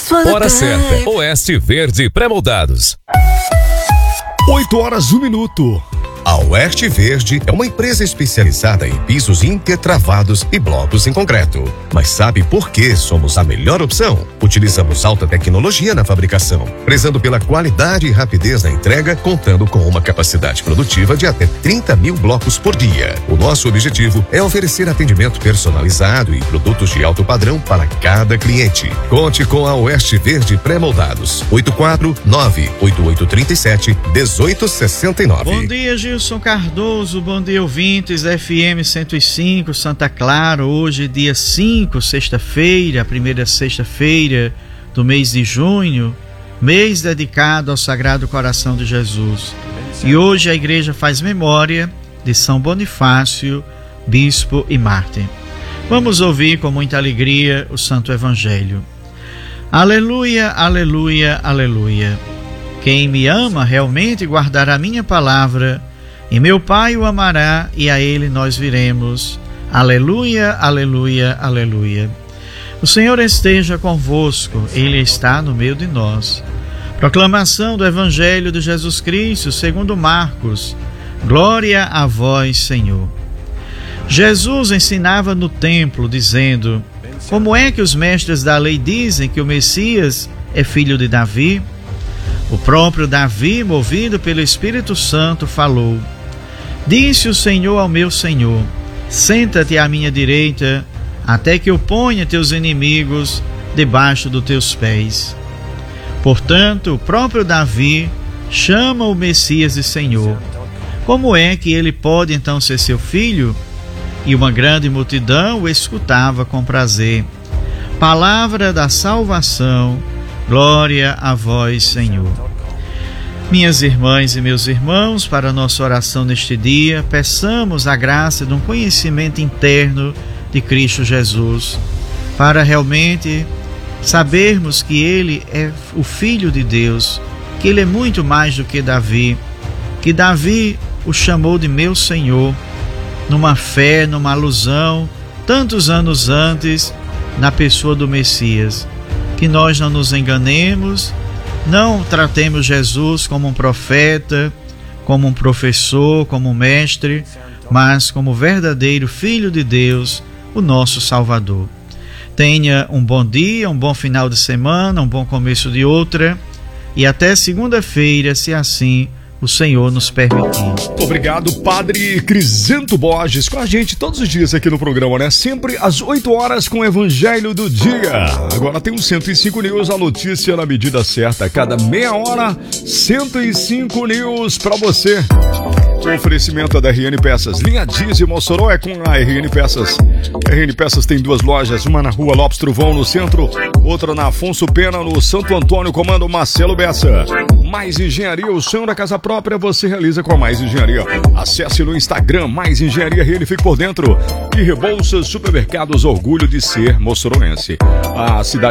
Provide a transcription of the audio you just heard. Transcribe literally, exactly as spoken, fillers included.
Hora certa, Oeste Verde Pré-moldados. oito horas, um minuto. A Oeste Verde é uma empresa especializada em pisos intertravados e blocos em concreto. Mas sabe por que somos a melhor opção? Utilizamos alta tecnologia na fabricação, prezando pela qualidade e rapidez na entrega, contando com uma capacidade produtiva de até trinta mil blocos por dia. O nosso objetivo é oferecer atendimento personalizado e produtos de alto padrão para cada cliente. Conte com a Oeste Verde Pré-moldados. oito quatro nove oito oito três sete um oito seis nove. Bom dia, Gil. Wilson Cardoso, bom dia ouvintes da F M cento e cinco, Santa Clara. Hoje dia cinco, sexta-feira, a primeira sexta-feira do mês de junho, mês dedicado ao Sagrado Coração de Jesus. E hoje a igreja faz memória de São Bonifácio, bispo e mártir. Vamos ouvir com muita alegria o Santo Evangelho. Aleluia, aleluia, aleluia. Quem me ama realmente guardará a minha palavra, e meu Pai o amará, e a ele nós viremos. Aleluia, aleluia, aleluia. O Senhor esteja convosco, Ele está no meio de nós. Proclamação do Evangelho de Jesus Cristo segundo Marcos. Glória a vós, Senhor. Jesus ensinava no templo, dizendo: como é que os mestres da lei dizem que o Messias é filho de Davi? O próprio Davi, movido pelo Espírito Santo, falou: disse o Senhor ao meu Senhor: senta-te à minha direita, até que eu ponha teus inimigos debaixo dos teus pés. Portanto, o próprio Davi chama o Messias de Senhor. Como é que ele pode então ser seu filho? E uma grande multidão o escutava com prazer. Palavra da salvação, glória a vós, Senhor. Minhas irmãs e meus irmãos, para a nossa oração neste dia, peçamos a graça de um conhecimento interno de Cristo Jesus, para realmente sabermos que Ele é o Filho de Deus, que Ele é muito mais do que Davi, que Davi o chamou de meu Senhor, numa fé, numa alusão, tantos anos antes, na pessoa do Messias. Que nós não nos enganemos, não tratemos Jesus como um profeta, como um professor, como um mestre, mas como verdadeiro Filho de Deus, o nosso Salvador. Tenha um bom dia, um bom final de semana, um bom começo de outra, e até segunda-feira, se assim o Senhor nos permitir. Obrigado, Padre Crisento Borges, com a gente todos os dias aqui no programa, né? Sempre às oito horas com o Evangelho do Dia. Agora tem um cento e cinco News, a notícia na medida certa. Cada meia hora, cento e cinco News pra você. O oferecimento é da R N Peças. Linha Diesel Mossoró é com a R N Peças. A R N Peças tem duas lojas, uma na rua Lopes Truvão, no centro, outra na Afonso Pena, no Santo Antônio, comando Marcelo Bessa. Mais Engenharia, o sonho da casa própria você realiza com a Mais Engenharia. Acesse no Instagram Mais Engenharia e fique por dentro. E Rebouças Supermercados, orgulho de ser moçoroense. A cidade